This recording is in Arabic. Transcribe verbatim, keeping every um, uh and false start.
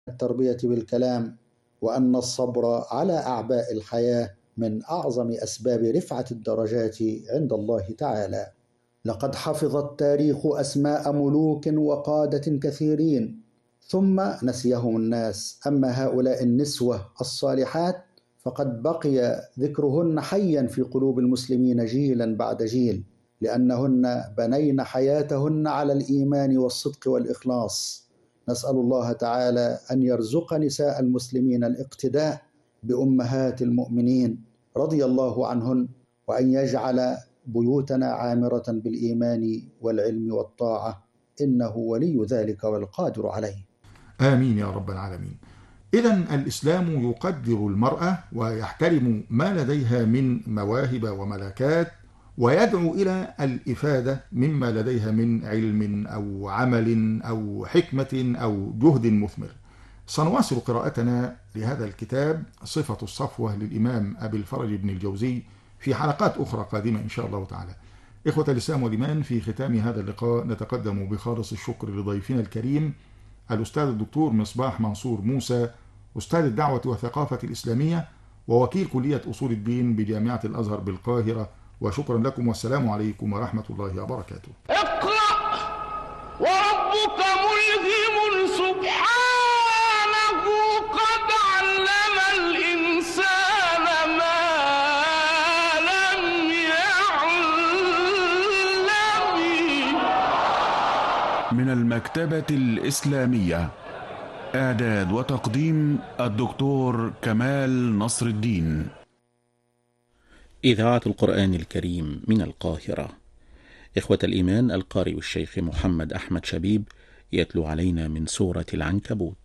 التربية بالكلام، وأن الصبر على أعباء الحياة من أعظم أسباب رفعة الدرجات عند الله تعالى. لقد حفظ التاريخ أسماء ملوك وقادة كثيرين ثم نسيهم الناس، أما هؤلاء النسوة الصالحات فقد بقي ذكرهن حيا في قلوب المسلمين جيلا بعد جيل، لأنهن بنين حياتهن على الإيمان والصدق والإخلاص. نسأل الله تعالى أن يرزق نساء المسلمين الاقتداء بأمهات المؤمنين رضي الله عنهن، وأن يجعل بيوتنا عامرة بالإيمان والعلم والطاعة، إنه ولي ذلك والقادر عليه. آمين يا رب العالمين. إذن الإسلام يقدر المرأة ويحترم ما لديها من مواهب وملكات، ويدعو إلى الإفادة مما لديها من علم أو عمل أو حكمة أو جهد مثمر. سنواصل قراءتنا لهذا الكتاب صفة الصفوة للإمام أبي الفرج بن الجوزي في حلقات أخرى قادمة إن شاء الله تعالى. إخوة الإسلام والإيمان، في ختام هذا اللقاء نتقدم بخالص الشكر لضيفنا الكريم الأستاذ الدكتور مصباح منصور موسى، أستاذ الدعوة والثقافة الإسلامية ووكيل كلية أصول الدين بجامعة الأزهر بالقاهرة، وشكرا لكم والسلام عليكم ورحمة الله وبركاته. اقرأ وربك ملهم سبحانه قد علم الإنسان ما لم يعلم. من المكتبة الإسلامية، إعداد وتقديم الدكتور كمال نصر الدين. إذاعة القرآن الكريم من القاهرة. إخوة الإيمان، القارئ الشيخ محمد أحمد شبيب يتلو علينا من سورة العنكبوت.